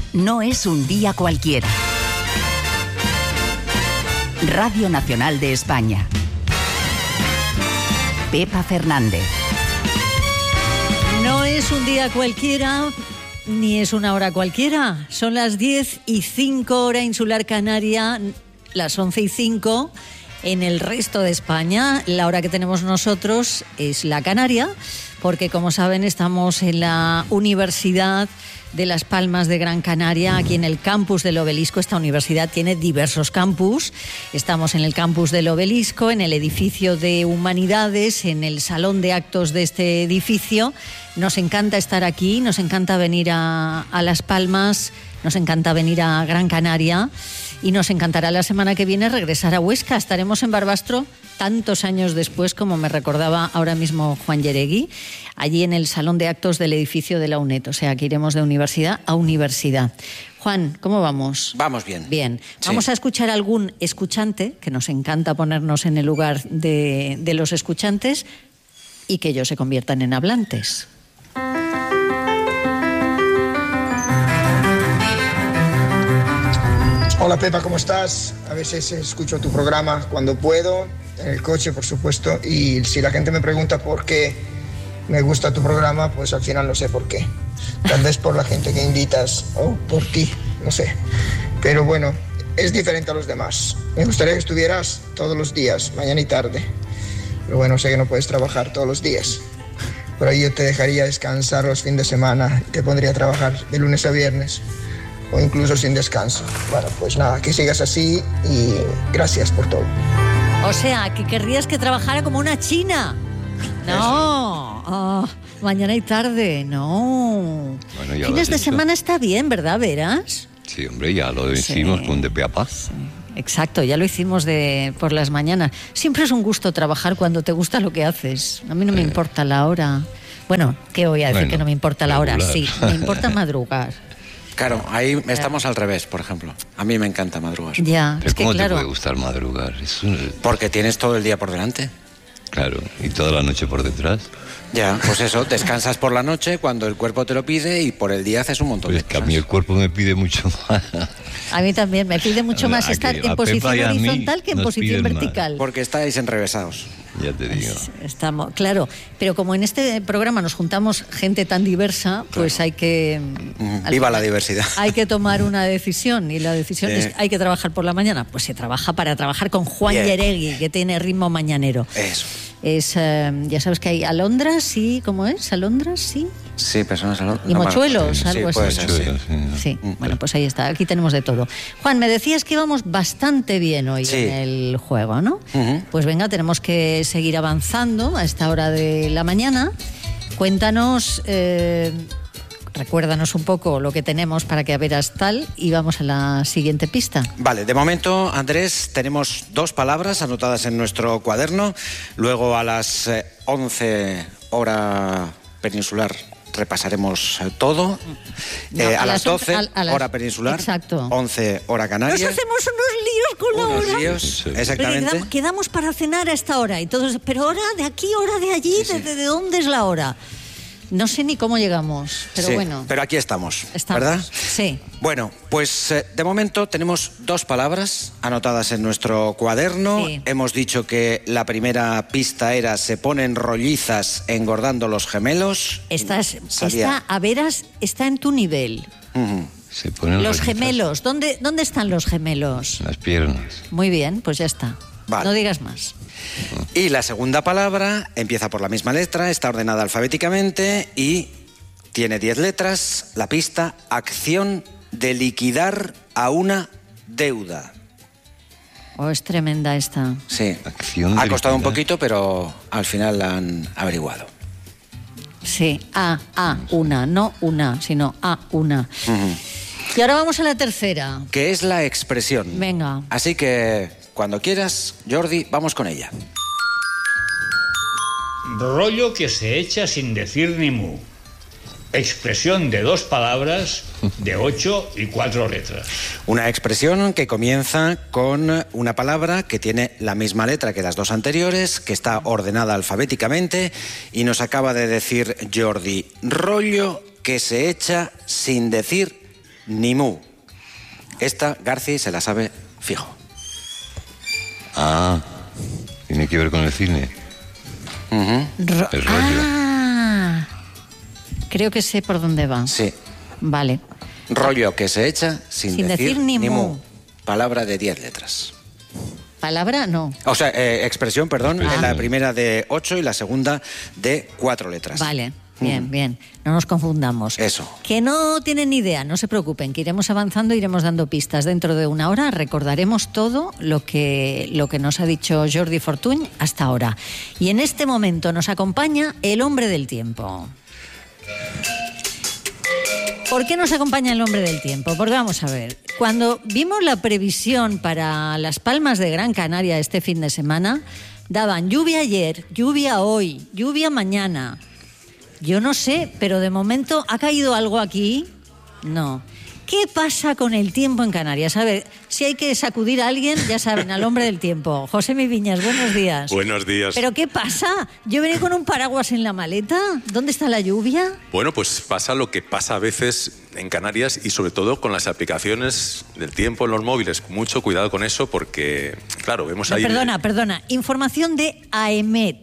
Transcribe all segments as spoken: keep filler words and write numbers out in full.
no es un día cualquiera. Radio Nacional de España. Pepa Fernández. No es un día cualquiera, ni es una hora cualquiera. Son las diez y cinco hora insular canaria, las once y cinco en el resto de España. La hora que tenemos nosotros es la canaria, porque como saben estamos en la Universidad de Las Palmas de Gran Canaria, aquí en el campus del Obelisco. Esta universidad tiene diversos campus. Estamos en el campus del Obelisco, en el edificio de Humanidades, en el salón de actos de este edificio. Nos encanta estar aquí, nos encanta venir a, a Las Palmas, nos encanta venir a Gran Canaria y nos encantará la semana que viene regresar a Huesca. Estaremos en Barbastro tantos años después, como me recordaba ahora mismo Juan Yeregui, allí en el salón de actos del edificio de la UNED. O sea, que iremos de universidad a universidad. Juan, ¿cómo vamos? Vamos bien. Bien. Vamos sí. a escuchar a algún escuchante, que nos encanta ponernos en el lugar de, de los escuchantes y que ellos se conviertan en hablantes. Hola Pepa, ¿cómo estás? A veces escucho tu programa cuando puedo, en el coche por supuesto, y si la gente me pregunta por qué me gusta tu programa, pues al final no sé por qué. Tal vez por la gente que invitas o por ti, no sé. Pero bueno, es diferente a los demás. Me gustaría que estuvieras todos los días, mañana y tarde. Pero bueno, sé que no puedes trabajar todos los días. Por ahí yo te dejaría descansar los fines de semana y te pondría a trabajar de lunes a viernes. O incluso sin descanso. Bueno, pues nada, que sigas así y gracias por todo. O sea, que querrías que trabajara como una china. No, oh, mañana y tarde, no. Bueno, fines de semana está bien, ¿verdad, Veras? Sí, hombre, ya lo hicimos sí. con De Pe a Pa. Sí. Exacto, ya lo hicimos de por las mañanas. Siempre es un gusto trabajar cuando te gusta lo que haces. A mí no me eh. importa la hora. Bueno, ¿qué voy a decir bueno, que no me importa la regular. hora? Sí, me importa madrugar. Claro, ahí estamos al revés, por ejemplo. A mí me encanta madrugar. Ya, Pero es que ¿cómo claro. te puede gustar madrugar? Es un... Porque tienes todo el día por delante. Claro, y toda la noche por detrás. Ya, pues eso, descansas por la noche cuando el cuerpo te lo pide y por el día haces un montón pues de es que cosas. A mí el cuerpo me pide mucho más. A mí también, me pide mucho más a estar en posición horizontal que en posición vertical. Más. Porque estáis enrevesados. Ya te digo. Estamos, claro, pero como en este programa nos juntamos gente tan diversa, pues claro. hay que... Mm, viva la diversidad. Hay que tomar una decisión y la decisión sí. es hay que trabajar por la mañana. Pues se trabaja para trabajar con Juan yeah. Yeregui, que tiene ritmo mañanero. Eso. Es, eh, ya sabes que hay alondras, sí, ¿cómo es? ¿Alondras? Sí. Sí, personas alondras. Y no, mochuelos, sí, algo sí, así. Ser, sí, sí. sí. Mm, bueno, pues ahí está, aquí tenemos de todo. Juan, me decías que íbamos bastante bien hoy sí. en el juego, ¿no? Uh-huh. Pues venga, tenemos que seguir avanzando a esta hora de la mañana. Cuéntanos... Eh, Recuérdanos un poco lo que tenemos para que a veras tal y vamos a la siguiente pista. Vale, de momento, Andrés, tenemos dos palabras anotadas en nuestro cuaderno. Luego a las eh, once hora peninsular repasaremos todo. No, eh, a, a las doce, a, a las, hora peninsular. Exacto. once, hora canaria. Nos hacemos unos líos con la unos hora. Líos, sí. Exactamente. Quedamos, quedamos para cenar a esta hora. Y todos, pero hora de aquí, hora de allí, sí, sí. ¿De, ¿de dónde es la hora? No sé ni cómo llegamos, pero sí, bueno. Pero aquí estamos, estamos, ¿verdad? Sí. Bueno, pues eh, de momento tenemos dos palabras anotadas en nuestro cuaderno. Sí. Hemos dicho que la primera pista era se ponen rollizas engordando los gemelos. Estás, está, a veras, está en tu nivel. Uh-huh. Se ponen los rollizas. Gemelos, ¿dónde, ¿dónde están los gemelos? Las piernas. Muy bien, pues ya está. Vale. No digas más. Y la segunda palabra empieza por la misma letra, está ordenada alfabéticamente y tiene diez letras. La pista, acción de liquidar a una deuda. Oh, es tremenda esta. Sí, acción ha costado liquidar. Un poquito, pero al final la han averiguado. Sí, a, a, una, no una, sino a, una. Uh-huh. Y ahora vamos a la tercera. Que es la expresión. Venga. Así que... Cuando quieras, Jordi, vamos con ella. Rollo que se echa sin decir ni mu. Expresión de dos palabras, de ocho y cuatro letras. Una expresión que comienza con una palabra que tiene la misma letra que las dos anteriores, que está ordenada alfabéticamente, y nos acaba de decir Jordi, rollo que se echa sin decir ni mu. Esta Garci se la sabe fijo. Ah, tiene que ver con el cine. Uh-huh. Ro- El rollo. Ah, creo que sé por dónde va. Sí. Vale. Rollo que se echa sin, Sin decir ni mu. Palabra de diez letras. Palabra, no. O sea, eh, expresión, perdón, Ah. en la primera de ocho y la segunda de cuatro letras. Vale, bien, bien. No nos confundamos. Eso. Que no tienen ni idea, no se preocupen, que iremos avanzando, iremos dando pistas. Dentro de una hora recordaremos todo lo que, lo que nos ha dicho Jordi Fortuny hasta ahora. Y en este momento nos acompaña el hombre del tiempo. ¿Por qué nos acompaña el hombre del tiempo? Porque vamos a ver, cuando vimos la previsión para Las Palmas de Gran Canaria este fin de semana, daban lluvia ayer, lluvia hoy, lluvia mañana. Yo no sé, pero de momento ¿ha caído algo aquí? No. ¿Qué pasa con el tiempo en Canarias? A ver, si hay que sacudir a alguien, ya saben, al hombre del tiempo. José Mi Viñas, buenos días. Buenos días. ¿Pero qué pasa? Yo venía con un paraguas en la maleta. ¿Dónde está la lluvia? Bueno, pues pasa lo que pasa a veces en Canarias y sobre todo con las aplicaciones del tiempo en los móviles. Mucho cuidado con eso porque, claro, vemos No, ahí... perdona, perdona. Información de AEMET.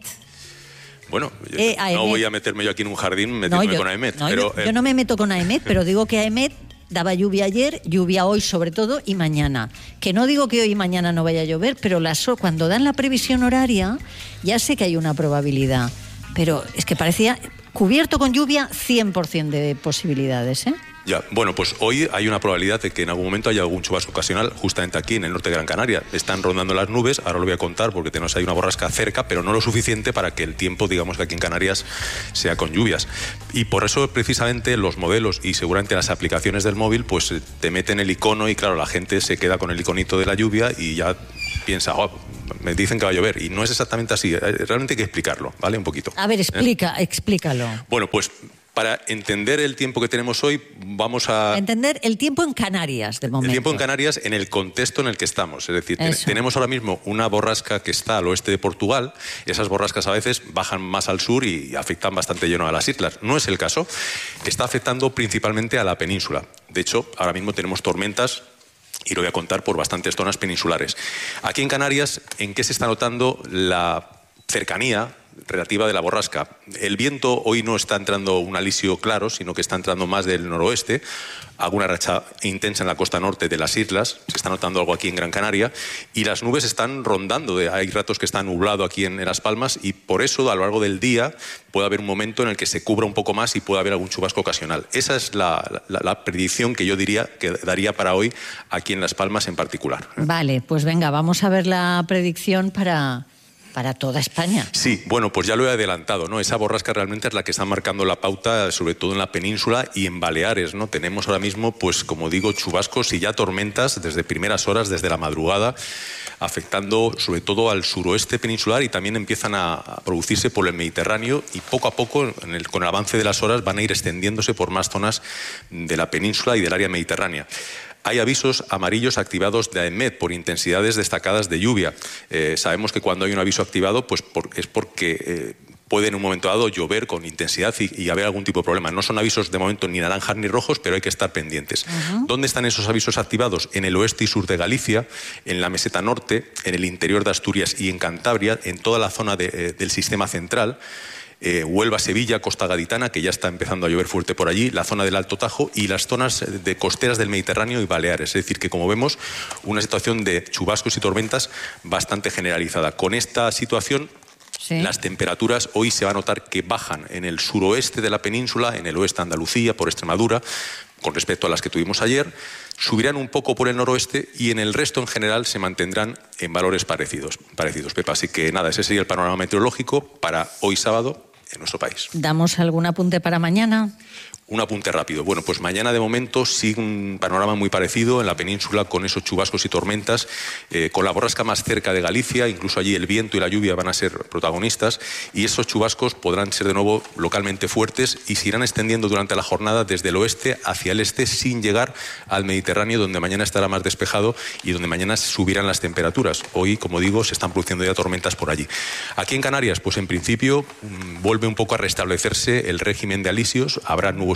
Bueno, yo Eh, no AEMET. voy a meterme yo aquí en un jardín metiéndome yo, con AEMET. no, pero, yo, eh, yo no me meto con AEMET, pero digo que AEMET daba lluvia ayer, lluvia hoy sobre todo y mañana. Que no digo que hoy y mañana no vaya a llover, pero las, cuando dan la previsión horaria ya sé que hay una probabilidad. Pero es que parecía cubierto con lluvia cien por ciento de posibilidades, ¿eh? Ya, bueno, pues hoy hay una probabilidad de que en algún momento haya algún chubasco ocasional justamente aquí en el norte de Gran Canaria. Están rondando las nubes, ahora lo voy a contar porque tenemos ahí una borrasca cerca, pero no lo suficiente para que el tiempo, digamos que aquí en Canarias, sea con lluvias. Y por eso precisamente los modelos y seguramente las aplicaciones del móvil pues te meten el icono y claro, la gente se queda con el iconito de la lluvia y ya piensa, oh, me dicen que va a llover. Y no es exactamente así, realmente hay que explicarlo, ¿vale? Un poquito. A ver, explica, ¿Eh? explícalo. Bueno, pues para entender el tiempo que tenemos hoy, vamos a... Entender el tiempo en Canarias, de momento. El tiempo en Canarias en el contexto en el que estamos. Es decir, te- Eso. tenemos ahora mismo una borrasca que está al oeste de Portugal. Esas borrascas a veces bajan más al sur y afectan bastante lleno a las islas. No es el caso. Está afectando principalmente a la península. De hecho, ahora mismo tenemos tormentas y lo voy a contar por bastantes zonas peninsulares. Aquí en Canarias, ¿en qué se está notando la cercanía relativa de la borrasca? El viento hoy no está entrando un alisio claro, sino que está entrando más del noroeste, alguna racha intensa en la costa norte de las islas, se está notando algo aquí en Gran Canaria, y las nubes están rondando, hay ratos que está nublado aquí en, en Las Palmas, y por eso a lo largo del día puede haber un momento en el que se cubra un poco más y puede haber algún chubasco ocasional. Esa es la, la, la predicción que yo diría que daría para hoy aquí en Las Palmas en particular. Vale, pues venga, vamos a ver la predicción para, para toda España. Sí, bueno, pues ya lo he adelantado, ¿no? Esa borrasca realmente es la que está marcando la pauta, sobre todo en la península y en Baleares, ¿no? Tenemos ahora mismo, pues como digo, chubascos y ya tormentas desde primeras horas, desde la madrugada, afectando sobre todo al suroeste peninsular y también empiezan a, a producirse por el Mediterráneo y poco a poco, en el, con el avance de las horas, van a ir extendiéndose por más zonas de la península y del área mediterránea. Hay avisos amarillos activados de AEMET por intensidades destacadas de lluvia. Eh, sabemos que cuando hay un aviso activado pues por, es porque eh, puede en un momento dado llover con intensidad y, y haber algún tipo de problema. No son avisos de momento ni naranjas ni rojos, pero hay que estar pendientes. Uh-huh. ¿Dónde están esos avisos activados? En el oeste y sur de Galicia, en la meseta norte, en el interior de Asturias y en Cantabria, en toda la zona de, eh, del sistema central. Eh, Huelva, Sevilla, Costa Gaditana, que ya está empezando a llover fuerte por allí, la zona del Alto Tajo y las zonas de costeras del Mediterráneo y Baleares. Es decir, que como vemos, una situación de chubascos y tormentas bastante generalizada. Con esta situación, sí, las temperaturas hoy se va a notar que bajan en el suroeste de la península, en el oeste de Andalucía, por Extremadura, con respecto a las que tuvimos ayer, subirán un poco por el noroeste y en el resto en general se mantendrán en valores parecidos, parecidos, Pepa. Así que nada, ese sería el panorama meteorológico para hoy sábado en nuestro país. ¿Damos algún apunte para mañana? Un apunte rápido. Bueno, pues mañana de momento sigue un panorama muy parecido en la península con esos chubascos y tormentas, eh, con la borrasca más cerca de Galicia, incluso allí el viento y la lluvia van a ser protagonistas y esos chubascos podrán ser de nuevo localmente fuertes y se irán extendiendo durante la jornada desde el oeste hacia el este sin llegar al Mediterráneo, donde mañana estará más despejado y donde mañana subirán las temperaturas. Hoy, como digo, se están produciendo ya tormentas por allí. Aquí en Canarias, pues en principio vuelve un poco a restablecerse el régimen de alisios, habrá nuevos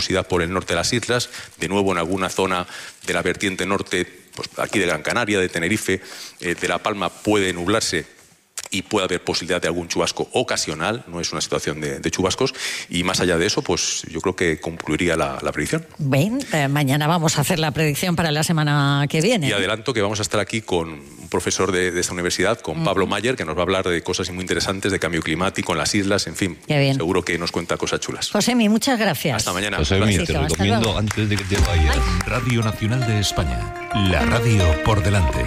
nubosidad por el norte de las islas, de nuevo en alguna zona de la vertiente norte, pues aquí de Gran Canaria, de Tenerife, eh, de La Palma puede nublarse y puede haber posibilidad de algún chubasco ocasional, no es una situación de, de chubascos, y más allá de eso, pues yo creo que concluiría la, la predicción. Ven, eh, mañana vamos a hacer la predicción para la semana que viene. Y adelanto que vamos a estar aquí con un profesor de, de esta universidad, con uh-huh. Pablo Mayer, que nos va a hablar de cosas muy interesantes, de cambio climático en las islas, en fin, seguro que nos cuenta cosas chulas. Josemi, muchas gracias. Hasta mañana. Josemi, te recomiendo antes de que te vayas. Radio Nacional de España, la radio por delante.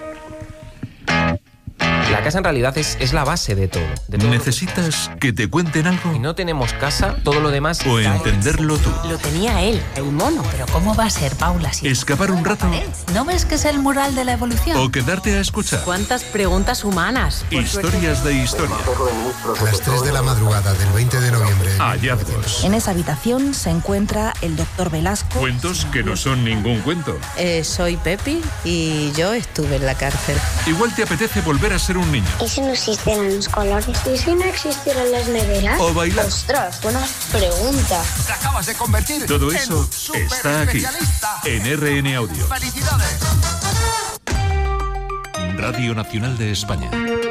La casa en realidad es, es la base de todo, de todo. ¿Necesitas que te cuenten algo? Si no tenemos casa, todo lo demás... O entenderlo tú. Lo tenía él, el mono. Pero ¿cómo va a ser, Paula? Si ¿Escapar un rato? ¿No ves que es el mural de la evolución? ¿O quedarte a escuchar? ¿Cuántas preguntas humanas? Historias de historia. A las tres de la madrugada del veinte de noviembre. Hallazgos. En esa habitación se encuentra el doctor Velasco. Cuentos que no son ningún cuento. Eh, soy Pepi y yo estuve en la cárcel. Igual te apetece volver a ser un niño. ¿Y si no existieran los colores? ¿Y si no existieran las neveras? O bailar. ¡Ostras, buena pregunta! Te acabas de convertir Todo eso en está aquí, en R N Audio. ¡Felicidades! Radio Nacional de España.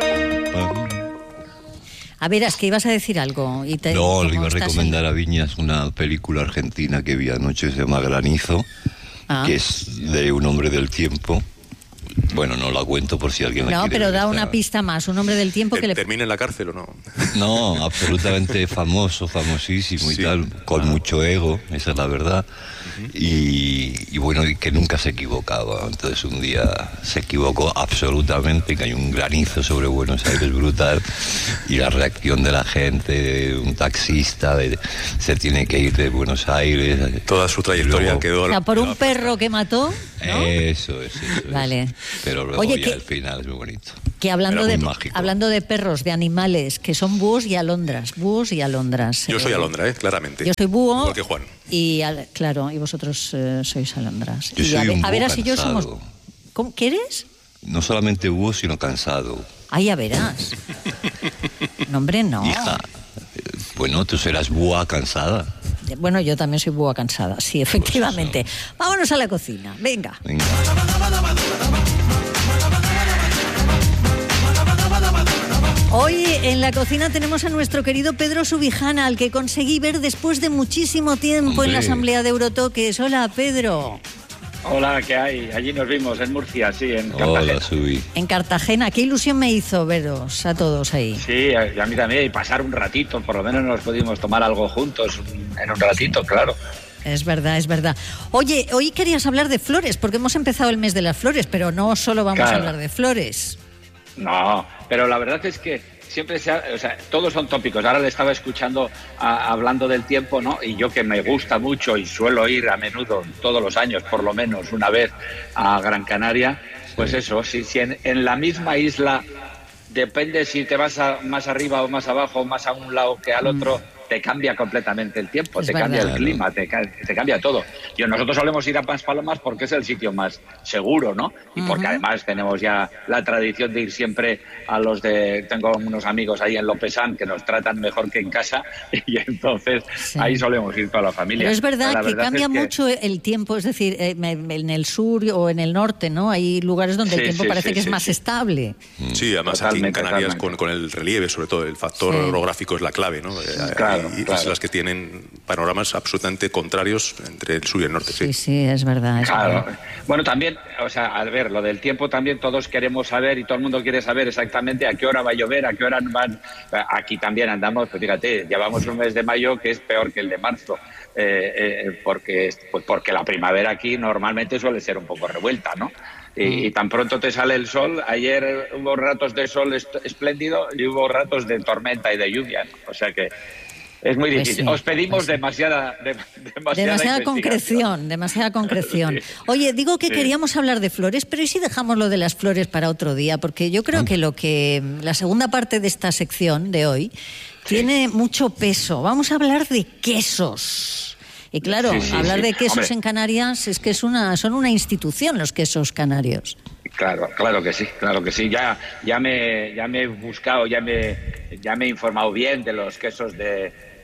A ver, es que ibas a decir algo. Y te, no, le iba a estás recomendar en... a Viñas una película argentina que vi anoche, se llama Granizo, ah. que es de un hombre del tiempo. Bueno, no la cuento por si alguien la no, quiere pero ver. da una pista más, un hombre del tiempo que le... ¿Termina en la cárcel o no? No, absolutamente famoso, famosísimo sí. y tal, con ah. mucho ego, esa es la verdad. Uh-huh. y, y bueno, y que nunca se equivocaba. Entonces un día se equivocó absolutamente, cayó un granizo sobre Buenos Aires brutal, y la reacción de la gente, un taxista, de, se tiene que ir de Buenos Aires. Toda su trayectoria luego, quedó... O sea, por un perro que mató, ¿no? Eso es, eso es. Vale. Pero luego Oye, ya que, al final es muy bonito. Que hablando de, hablando de perros, de animales, que son búhos y alondras, búhos y alondras. Yo soy alondra, ¿eh? Claramente. Yo soy búho. Igual que Juan. Y, claro, y vosotros eh, sois alondras. Yo y soy a, ver, un a ver, búho así yo somos... ¿Cómo, ¿Qué eres? No solamente búho, sino cansado. Ah, ya verás. No, hombre, no. Hija, bueno, tú serás búa cansada. Bueno, yo también soy búa cansada, sí, efectivamente. Pues vámonos a la cocina, venga. Venga. Hoy en la cocina tenemos a nuestro querido Pedro Subijana, al que conseguí ver después de muchísimo tiempo Hombre. en la asamblea de Eurotoques. Hola, Pedro. Hola, ¿qué hay? Allí nos vimos, en Murcia, sí, en Cartagena. Hola, Subi. En Cartagena, qué ilusión me hizo veros a todos ahí. Sí, a, a mí también, y pasar un ratito, por lo menos nos pudimos tomar algo juntos en un ratito, claro. Es verdad, es verdad. Oye, hoy querías hablar de flores, porque hemos empezado el mes de las flores, pero no solo vamos claro. a hablar de flores. No, pero la verdad es que siempre se ha, o sea, todos son tópicos. Ahora le estaba escuchando a, hablando del tiempo, ¿no? Y yo que me gusta mucho y suelo ir a menudo, todos los años, por lo menos una vez a Gran Canaria, pues eso, si, si en, en la misma isla depende si te vas a, más arriba o más abajo, más a un lado que al otro, mm. te cambia completamente el tiempo, es te verdad. cambia el clima, te, te cambia todo. Y nosotros solemos ir a Maspalomas porque es el sitio más seguro, ¿no? Y porque uh-huh. además tenemos ya la tradición de ir siempre a los de... Tengo unos amigos ahí en Lopesán que nos tratan mejor que en casa y entonces sí. ahí solemos ir toda la familia. Pero es verdad la que verdad cambia es que... mucho el tiempo, es decir, en el sur o en el norte, ¿no? Hay lugares donde sí, el tiempo sí, parece sí, que es sí, más sí. estable. Sí, además totalmente, aquí en Canarias con, con el relieve, sobre todo, el factor sí. orográfico es la clave, ¿no? Claro, y claro. islas que tienen panoramas absolutamente contrarios entre el sur y el norte. Sí, sí, sí es verdad. Es claro. verdad. Bueno, también, o sea, al ver lo del tiempo también todos queremos saber y todo el mundo quiere saber exactamente a qué hora va a llover, a qué hora van... Aquí también andamos, pues fíjate, llevamos un mes de mayo que es peor que el de marzo, eh, eh, porque, pues porque la primavera aquí normalmente suele ser un poco revuelta, ¿no? Y, y tan pronto te sale el sol, ayer hubo ratos de sol est- espléndido y hubo ratos de tormenta y de lluvia, ¿no? O sea que es muy difícil. Pues sí, Os pedimos pues sí. demasiada, de, demasiada, demasiada concreción, demasiada concreción. Sí. Oye, digo que sí. queríamos hablar de flores, pero ¿y si dejamos lo de las flores para otro día? Porque yo creo que lo que la segunda parte de esta sección de hoy sí. tiene mucho peso. Vamos a hablar de quesos. Y claro, sí, sí, hablar sí. de quesos Hombre. en Canarias es que es una, son una institución los quesos canarios. Claro, claro que sí, claro que sí. Ya, ya me, ya me he buscado, ya me, ya me he informado bien de los quesos de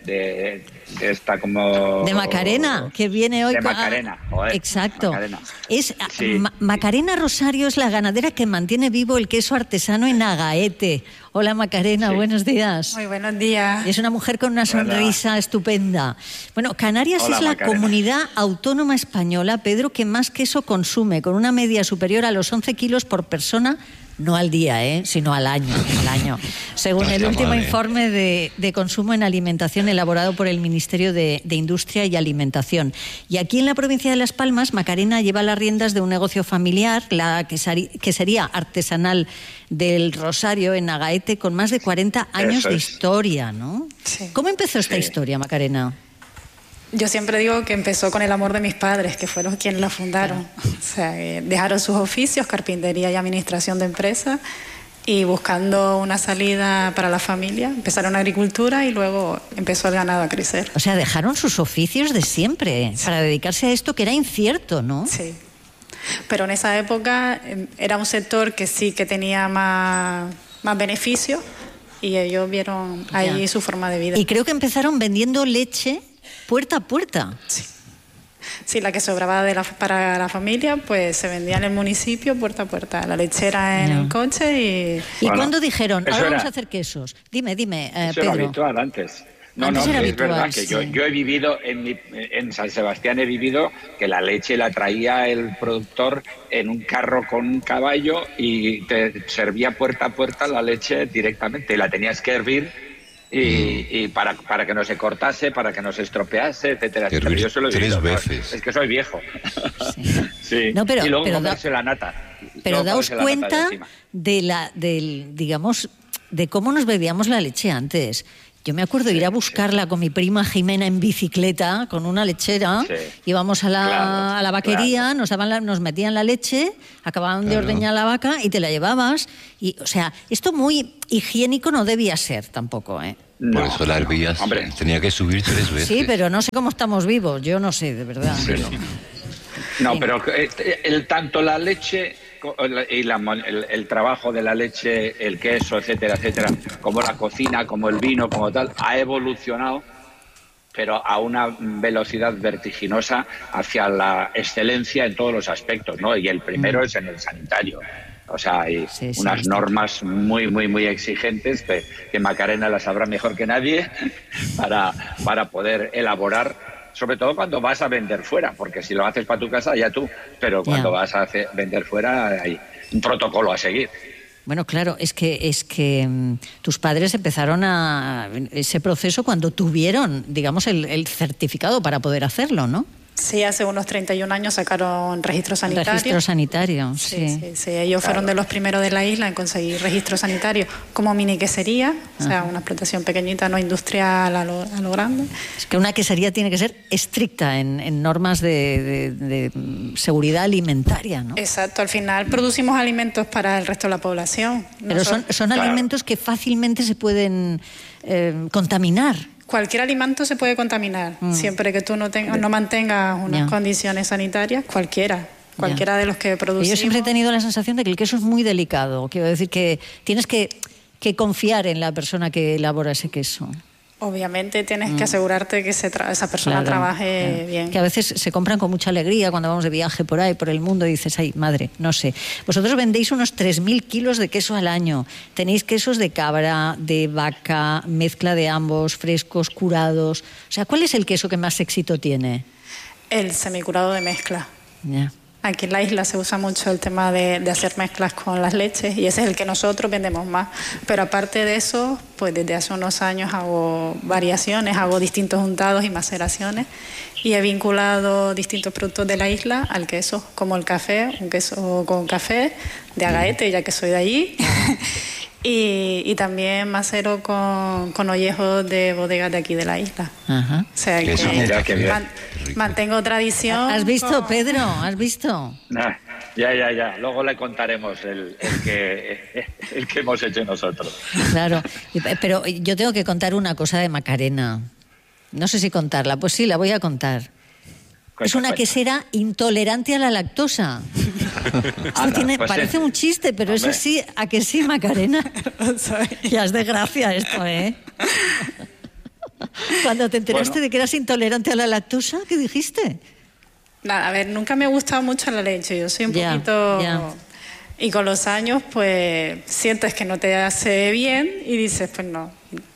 de, de esta como... De Macarena, que viene hoy... De Macarena, joder. Exacto. Macarena. Es, sí. Ma- Macarena Rosario es la ganadera que mantiene vivo el queso artesano en Agaete. Hola Macarena, sí. Buenos días. Muy buenos días. Es una mujer con una sonrisa Hola. Estupenda. Bueno, Canarias Hola, es la Macarena. Comunidad autónoma española, Pedro, que más queso consume, con una media superior a los once kilos por persona. No al día, ¿eh? sino al año, al año. Según no el último mal, ¿eh? informe de, de consumo en alimentación elaborado por el Ministerio de, de Industria y Alimentación. Y aquí en la provincia de Las Palmas, Macarena lleva las riendas de un negocio familiar, la que, sari, que sería artesanal del Rosario en Agaete, con más de cuarenta años de historia, ¿no? Sí. ¿Cómo empezó esta sí. historia, Macarena? Yo siempre digo que empezó con el amor de mis padres, que fueron quienes la fundaron. O sea, eh, dejaron sus oficios, carpintería y administración de empresas, y buscando una salida para la familia, empezaron agricultura y luego empezó el ganado a crecer. O sea, dejaron sus oficios de siempre sí. para dedicarse a esto que era incierto, ¿no? Sí. Pero en esa época eh, era un sector que sí que tenía más, más beneficios y ellos vieron ahí ya. su forma de vida. Y creo que empezaron vendiendo leche puerta a puerta. Sí. Sí, la que sobraba de la, para la familia, pues se vendía en el municipio puerta a puerta. La lechera en no. el coche y... ¿Y bueno, cuándo dijeron, ahora era, vamos a hacer quesos? Dime, dime, eh, eso Pedro. Era habitual antes. No, antes no, era es habitual, verdad que sí. yo, yo he vivido en, mi, en San Sebastián, he vivido que la leche la traía el productor en un carro con un caballo y te servía puerta a puerta la leche directamente. La tenías que hervir y, y para, para que no se cortase, para que no se estropease, etcétera, etcétera. Yo se lo he tres vivido, veces. ¿no? Es que soy viejo. Sí. sí. No, pero, y luego pero comerse da, la nata. Pero daos la cuenta de, de la, del, digamos, de cómo nos bebíamos la leche antes. Yo me acuerdo de ir a buscarla con mi prima Jimena en bicicleta, con una lechera, sí. íbamos a la, claro, a la vaquería, claro. nos, daban la, nos metían la leche, acababan claro. de ordeñar la vaca y te la llevabas. Y, o sea, esto muy higiénico no debía ser tampoco, ¿eh? No, por eso la hervías, hombre. Tenía que subir tres veces. Sí, pero no sé cómo estamos vivos, yo no sé, de verdad. Sí, no. no, sí. pero el, el, tanto la leche... y la, el, el trabajo de la leche, el queso, etcétera, etcétera, como la cocina, como el vino, como tal, ha evolucionado, pero a una velocidad vertiginosa hacia la excelencia en todos los aspectos, ¿no? Y el primero mm. es en el sanitario. O sea, hay sí, sí, unas sí, normas muy, muy, muy exigentes que, que Macarena las sabrá mejor que nadie para, para poder elaborar. Sobre todo cuando vas a vender fuera, porque si lo haces para tu casa, ya tú, pero cuando yeah. vas a hacer, vender fuera hay un protocolo a seguir. Bueno, claro, es que es que um, tus padres empezaron a ese proceso cuando tuvieron, digamos, el, el certificado para poder hacerlo, ¿no? Sí, hace unos treinta y un años sacaron registro sanitario. Registro sanitario, sí. Sí, sí, sí. Ellos claro. fueron de los primeros de la isla en conseguir registro sanitario como mini quesería, o sea, una explotación pequeñita, no industrial a lo, a lo grande. Es que una quesería tiene que ser estricta en, en normas de, de, de seguridad alimentaria, ¿no? Exacto, al final producimos alimentos para el resto de la población. Pero son, son claro. alimentos que fácilmente se pueden eh, contaminar. Cualquier alimento se puede contaminar, mm. siempre que tú no, tengas, no mantengas unas yeah. condiciones sanitarias, cualquiera, cualquiera yeah. de los que producimos. Yo siempre he tenido la sensación de que el queso es muy delicado, quiero decir que tienes que, que confiar en la persona que elabora ese queso. Obviamente tienes mm. que asegurarte que se tra- esa persona claro, trabaje claro. bien. Que a veces se compran con mucha alegría cuando vamos de viaje por ahí, por el mundo, y dices, ay, madre, no sé. Vosotros vendéis unos tres mil kilos de queso al año. Tenéis quesos de cabra, de vaca, mezcla de ambos, frescos, curados. O sea, ¿cuál es el queso que más éxito tiene? El semicurado de mezcla. Ya. Yeah. Aquí en la isla se usa mucho el tema de, de hacer mezclas con las leches y ese es el que nosotros vendemos más. Pero aparte de eso, pues desde hace unos años hago variaciones, hago distintos untados y maceraciones y he vinculado distintos productos de la isla al queso, como el café, un queso con café de Agaete, ya que soy de allí. Y, y también macero con, con ollejos de bodegas de aquí de la isla. Ajá. O sea que, Eso, mira, que man, mantengo tradición. ¿Has visto, con... Pedro? ¿Has visto? Nah, ya, ya, ya. Luego le contaremos el, el, que, el que hemos hecho nosotros. Claro, pero yo tengo que contar una cosa de Macarena. No sé si contarla. Pues sí, la voy a contar. Es una quesera intolerante a la lactosa. Esto tiene, pues parece sí. un chiste, pero Hombre. Eso sí, ¿a que sí, Macarena? Ya es de gracia esto, ¿eh? Cuando te enteraste Bueno. de que eras intolerante a la lactosa, ¿qué dijiste? Nada, a ver, nunca me ha gustado mucho la leche. Yo soy un Ya, poquito... ya. Y con los años, pues, sientes que no te hace bien y dices, pues no.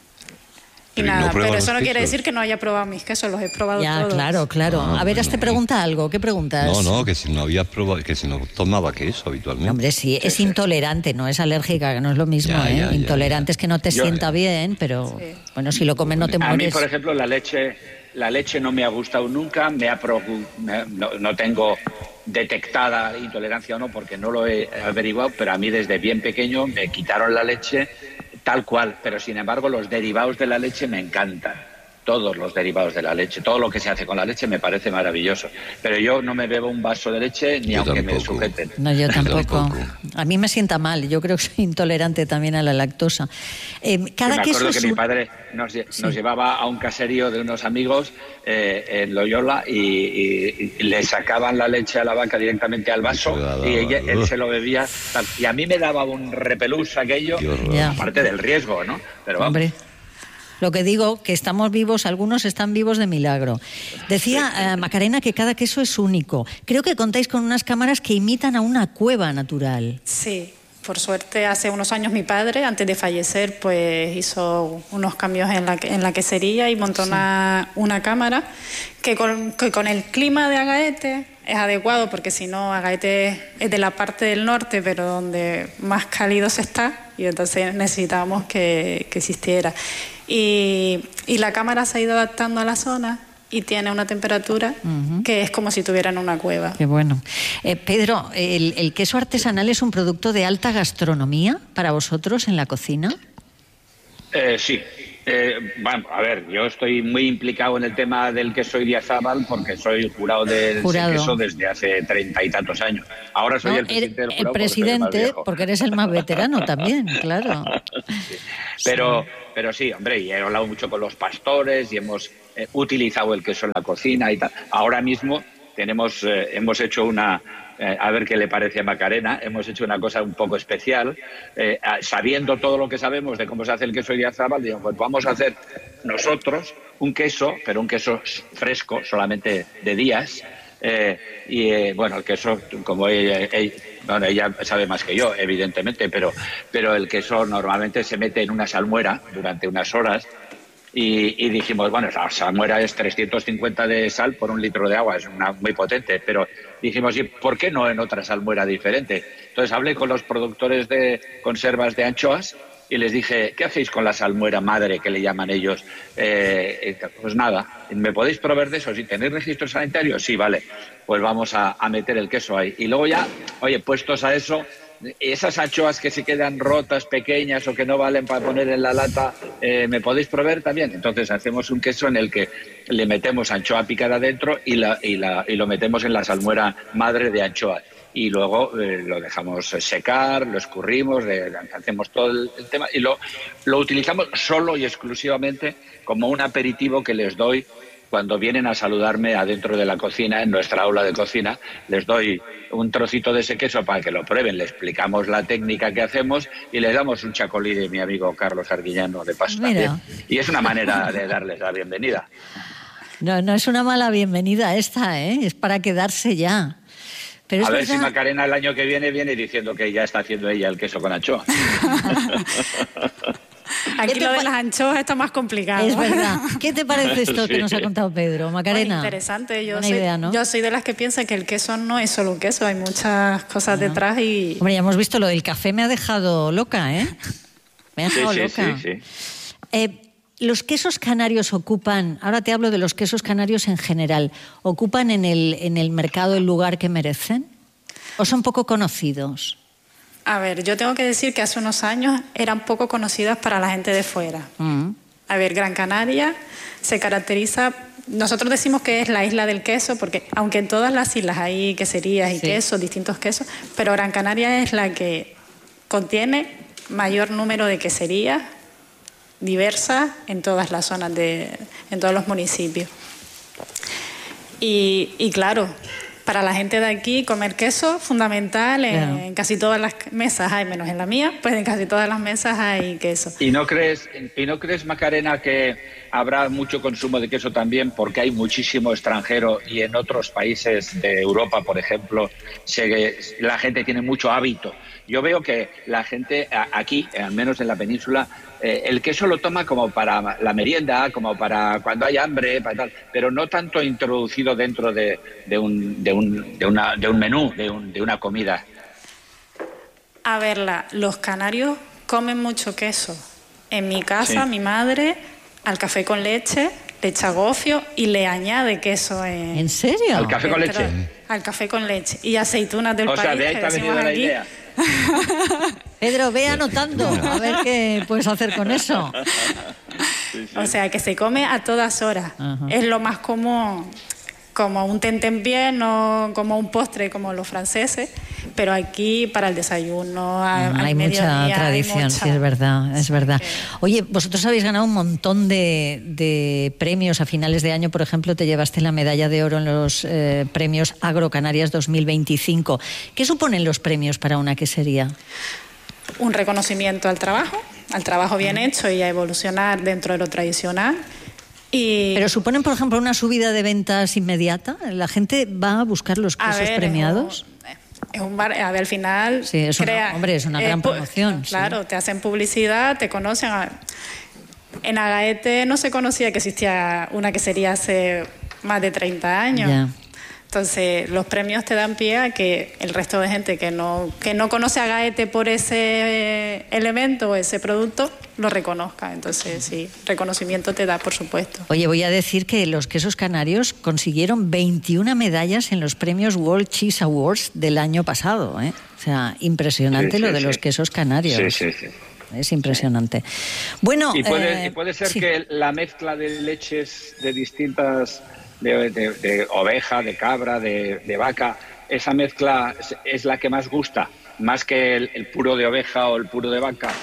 Y Pero no nada, pruebas pero los eso no quiere quesos. decir que no haya probado mis quesos, los he probado Ya, todos. claro, claro. Ah, a ver, bueno. te pregunta algo. ¿Qué preguntas? No, no, que si no habías probado, que si no tomaba queso habitualmente. Hombre, sí, es intolerante, no es alérgica, que no es lo mismo, Ya, ¿eh? ya, ya, intolerante ya. es que no te Yo- sienta bien, pero bueno, si lo comes no te A mí, mueres. por ejemplo, la leche, la leche no me ha gustado nunca, me ha procu- me- no, no tengo detectada intolerancia o no, porque no lo he averiguado, pero a mí desde bien pequeño me quitaron la leche tal cual, pero sin embargo los derivados de la leche me encantan. Todos los derivados de la leche, todo lo que se hace con la leche me parece maravilloso. Pero yo no me bebo un vaso de leche ni Yo aunque me tampoco. sujeten. No, yo tampoco. tampoco. A mí me sienta mal, yo creo que soy intolerante también a la lactosa. Eh, Yo cada me queso acuerdo que es mi un- padre nos, lle- Sí. nos llevaba a un caserío de unos amigos eh, en Loyola y, y- y le sacaban la leche a la vaca directamente al vaso Se la daba, y ella- él ugh. se lo bebía. tal. Y a mí me daba un repelús aquello, Qué horror. Ya. aparte del riesgo, ¿no? Pero vamos. Hombre, lo que digo, que estamos vivos, algunos están vivos de milagro. Decía eh, Macarena que cada queso es único. Creo que contáis con unas cámaras que imitan a una cueva natural. Sí, por suerte hace unos años mi padre, antes de fallecer, pues hizo unos cambios en la, en la quesería y montó una, una cámara que con, que con el clima de Agaete es adecuado, porque si no, Agaete es de la parte del norte, pero donde más cálido se está, y entonces necesitábamos que, que existiera. Y, y la cámara se ha ido adaptando a la zona y tiene una temperatura Ujú. que es como si tuviera en una cueva. Qué bueno. Eh, Pedro, el, ¿el queso artesanal es un producto de alta gastronomía para vosotros en la cocina? Eh, sí. Eh, bueno, a ver, yo estoy muy implicado en el tema del queso Idiazábal porque soy jurado del Jurado. queso desde hace treinta y tantos años. Ahora soy No, el presidente del el jurado porque soy el más presidente, viejo. porque eres el más veterano también, claro. Pero, pero sí, hombre, y he hablado mucho con los pastores y hemos eh, utilizado el queso en la cocina y tal. Ahora mismo tenemos, eh, hemos hecho una, eh, a ver qué le parece a Macarena, hemos hecho una cosa un poco especial, eh, a- sabiendo todo lo que sabemos de cómo se hace el queso Idiazábal, digo, pues vamos a hacer nosotros un queso, pero un queso fresco, solamente de días. Eh, y eh, bueno, el queso, como ella, ella, bueno, ella sabe más que yo, evidentemente, pero, pero el queso normalmente se mete en una salmuera durante unas horas y, y dijimos, bueno, la salmuera es trescientos cincuenta de sal por un litro de agua, es una, muy potente, pero dijimos, ¿y por qué no en otra salmuera diferente? Entonces hablé con los productores de conservas de anchoas y les dije, ¿qué hacéis con la salmuera madre que le llaman ellos? Eh, pues nada, ¿me podéis proveer de eso? ¿Si tenéis registro sanitario? Sí, vale, pues vamos a, a meter el queso ahí. Y luego ya, oye, puestos a eso, esas anchoas que se quedan rotas, pequeñas o que no valen para poner en la lata, eh, ¿me podéis proveer también? Entonces hacemos un queso en el que le metemos anchoa picada dentro y, la, y, la, y lo metemos en la salmuera madre de anchoas. Y luego eh, lo dejamos secar, lo escurrimos, le, hacemos todo el, el tema y lo, lo utilizamos solo y exclusivamente como un aperitivo que les doy cuando vienen a saludarme adentro de la cocina, en nuestra aula de cocina. Les doy un trocito de ese queso para que lo prueben, le explicamos la técnica que hacemos y les damos un chacolí de mi amigo Carlos Arguiñano de paso Mira. también. Y es una manera de darles la bienvenida. No, no es una mala bienvenida esta, ¿eh? Es para quedarse ya. Pero A es ver si verdad- Macarena el año que viene viene diciendo que ya está haciendo ella el queso con anchoa. Aquí lo de las anchoas está más complicado. Es verdad. ¿Qué te parece esto que Sí. nos ha contado Pedro, Macarena? Pues interesante. Yo Buena soy, idea, ¿no? yo soy de las que piensa que el queso no es solo un queso, hay muchas cosas detrás y... Hombre, ya hemos visto lo del café, me ha dejado loca, ¿eh? Me ha Sí, dejado sí, loca. sí, sí. Eh, los quesos canarios ocupan, ahora te hablo de los quesos canarios en general, ¿ocupan en el, en el mercado el lugar que merecen? ¿O son poco conocidos? A ver, yo tengo que decir que hace unos años eran poco conocidas para la gente de fuera. Mm. A ver, Gran Canaria se caracteriza... Nosotros decimos que es la isla del queso, porque aunque en todas las islas hay queserías y Sí. quesos, distintos quesos, pero Gran Canaria es la que contiene mayor número de queserías diversas en todas las zonas, de, en todos los municipios. Y, y claro, para la gente de aquí comer queso fundamental. En, Claro. en casi todas las mesas hay, menos en la mía, pues en casi todas las mesas hay queso. ¿Y no crees, y no crees, Macarena, que habrá mucho consumo de queso también porque hay muchísimo extranjero y en otros países de Europa, por ejemplo, se, la gente tiene mucho hábito? Yo veo que la gente a- aquí, al menos en la península, eh, el queso lo toma como para la merienda, como para cuando hay hambre, para tal, pero no tanto introducido dentro de, de, un, de, un, de, una, de un menú, de, un, de una comida. A ver, la- los canarios comen mucho queso. En mi casa, Sí. mi madre, al café con leche, le echa gofio y le añade queso en... ¿En serio? ¿Al café con dentro- leche? Al café con leche. Y aceitunas del O sea, país, de ahí que te ha decimos venido la aquí. idea. Pedro, ve anotando, a ver qué puedes hacer con eso. O sea, que se come a todas horas. Es lo más común, como un tentempié, no como un postre como los franceses, pero aquí para el desayuno, a- al Hay mucha mediodía, hay tradición, mucha- sí, es verdad, es verdad. Oye, vosotros habéis ganado un montón de, de premios. A finales de año, por ejemplo, te llevaste la medalla de oro en los eh, premios Agrocanarias dos mil veinticinco. ¿Qué suponen los premios para una quesería? Un reconocimiento al trabajo, al trabajo bien hecho y a evolucionar dentro de lo tradicional. Y ¿Pero suponen, por ejemplo, una subida de ventas inmediata? ¿La gente va a buscar los A quesos ver, premiados? es un bar, a ver, al final... Sí, es una- crea- hombre, es una eh, gran pu- promoción, sí. Claro, te hacen publicidad, te conocen. a- En Agaete no se conocía que existía una quesería hace más de treinta años. Ya. Entonces, los premios te dan pie a que el resto de gente que no, que no conoce a Gaete por ese eh, elemento o ese producto, lo reconozca. Entonces, sí, reconocimiento te da, por supuesto. Oye, voy a decir que los quesos canarios consiguieron veintiuna medallas en los premios World Cheese Awards del año pasado, ¿eh? O sea, impresionante Sí, sí, lo de sí. los quesos canarios. Sí, sí, sí. Es impresionante. Bueno, Y puede, eh, y puede ser sí. que la mezcla de leches de distintas, de, de- de oveja, de cabra, de, de vaca, esa mezcla es, es la que más gusta, más que el, el puro de oveja o el puro de vaca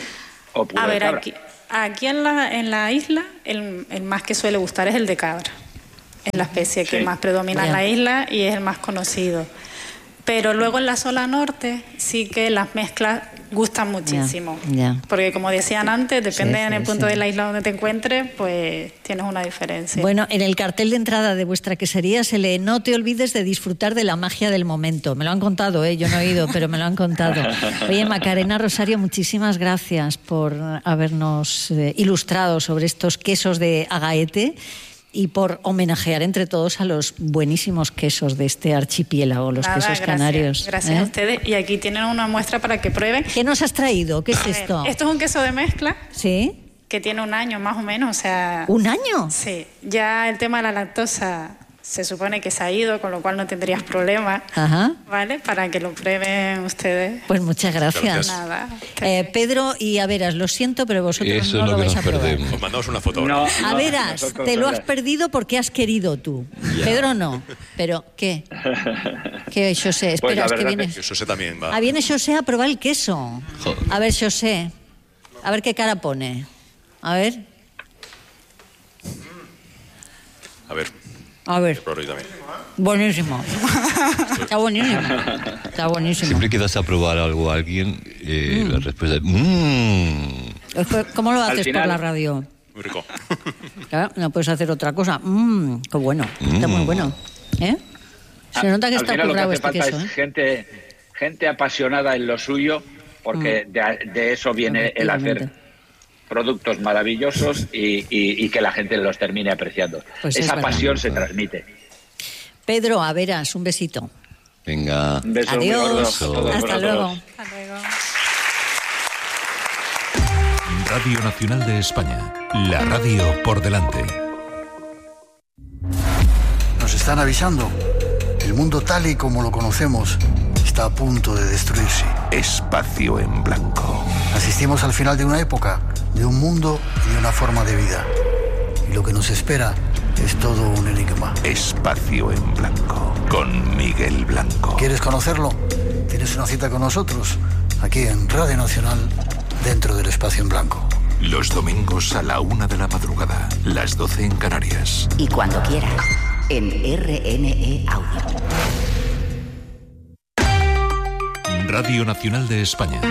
o puro A de ver, cabra. aquí, aquí en, la, en la isla, el, el más que suele gustar es el de cabra. Es la especie que Sí. más predomina en la isla y es el más conocido. Pero luego en la zona norte sí que las mezclas gustan muchísimo. Ya. Porque como decían antes, depende Sí, sí, en el punto sí. de la isla donde te encuentres, pues tienes una diferencia. Bueno, en el cartel de entrada de vuestra quesería se lee: no te olvides de disfrutar de la magia del momento. Me lo han contado, ¿eh? Yo no he ido, pero me lo han contado. Oye, Macarena, Rosario, muchísimas gracias por habernos eh, ilustrado sobre estos quesos de Agaete y por homenajear entre todos a los buenísimos quesos de este archipiélago, los Nada, quesos gracias, canarios. Gracias ¿eh? a ustedes. Y aquí tienen una muestra para que prueben. ¿Qué nos has traído? ¿Qué es A ver, esto? esto es un queso de mezcla. ¿Sí? Que tiene un año más o menos, o sea... ¿Un año? Sí, ya el tema de la lactosa se supone que se ha ido, con lo cual no tendrías problema, Ajá. ¿vale? Para que lo prueben ustedes. Pues muchas gracias. Nada. Eh, Pedro y Averas, lo siento, pero vosotros Eso no es lo lo que vais a nos probar. perdemos. Os mandamos una foto. No, ahora. no, Averas, nosotros te lo ahora. has perdido porque has querido tú. Pedro no. Pero, ¿qué? ¿Qué, José? Pues la Espera, es que verdad viene... es Eso se también va. Ah, viene José a probar el queso. Joder. A ver, José. A ver qué cara pone. A ver. A ver, A ver. Roro, yo también. Buenísimo. Está buenísimo. Está buenísimo. Siempre que das a probar algo a alguien, eh, la respuesta es mmm. Después, ¿cómo lo Al haces final- por la radio? Muy rico. Claro, no puedes hacer otra cosa. Mmm, qué bueno. Está muy Mm. bueno. ¿Eh? Se nota que Al está final lo que currado hace este falta queso, es ¿eh? gente, gente apasionada en lo suyo, porque de, de eso viene el hacer Efectivamente. productos maravillosos y, y- y que la gente los termine apreciando. Pues es Esa verdad. pasión se transmite. Pedro, a veras, un besito. Venga. Un beso muy gordo a Adiós. todos Hasta vosotros. luego. Hasta luego. Radio Nacional de España. La radio por delante. Nos están avisando. El mundo tal y como lo conocemos está a punto de destruirse. Espacio en blanco. Asistimos al final de una época, de un mundo y de una forma de vida. Y lo que nos espera es todo un enigma. Espacio en blanco. Con Miguel Blanco. ¿Quieres conocerlo? Tienes una cita con nosotros, aquí en Radio Nacional, dentro del Espacio en Blanco. Los domingos a la una de la madrugada. Las doce en Canarias. Y cuando quieras, en R N E Audio. Radio Nacional de España.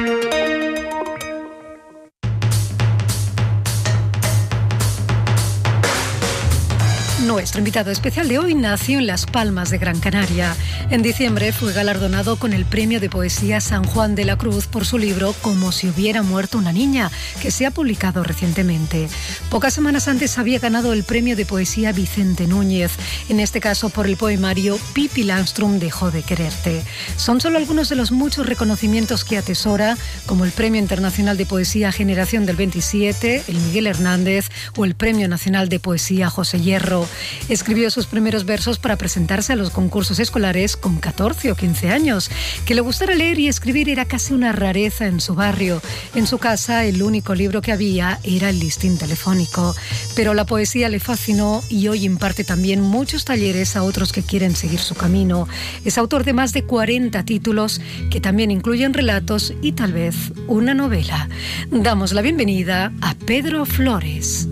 Nuestro invitado especial de hoy nació en Las Palmas de Gran Canaria. En diciembre fue galardonado con el Premio de Poesía San Juan de la Cruz por su libro Como si hubiera muerto una niña, que se ha publicado recientemente. Pocas semanas antes había ganado el Premio de Poesía Vicente Núñez, en este caso por el poemario Pippi Langström dejó de quererte. Son solo algunos de los muchos reconocimientos que atesora, como el Premio Internacional de Poesía Generación del veintisiete, el Miguel Hernández o el Premio Nacional de Poesía José Hierro. Escribió sus primeros versos para presentarse a los concursos escolares con catorce o quince años. Que le gustara leer y escribir era casi una rareza en su barrio. En su casa, el único libro que había era el listín telefónico. Pero la poesía le fascinó y hoy imparte también muchos talleres a otros que quieren seguir su camino. Es autor de más de cuarenta títulos que también incluyen relatos y tal vez una novela. Damos la bienvenida a Pedro Flores.